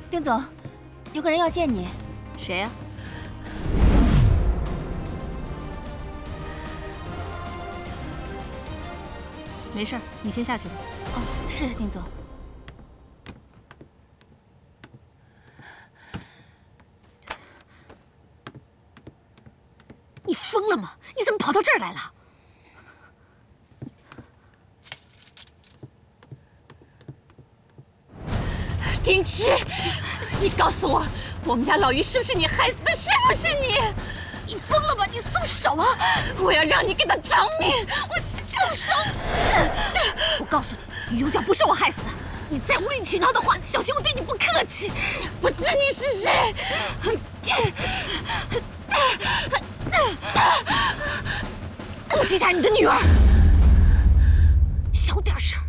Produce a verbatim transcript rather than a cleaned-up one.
丁总，有个人要见你。 谁呀？没事，你先下去吧。 哦，是丁总。你疯了吗？你怎么跑到这儿来了？ 丁池，你告诉我，我们家老于是不是你害死的？是不是你？ 你疯了吧！你松手啊！ 我要让你给他偿命！我松手！ 我告诉你，于永江不是我害死的。你再无理取闹的话，小心我对你不客气。 不知你是谁？ 顾及一下你的女儿，小点声。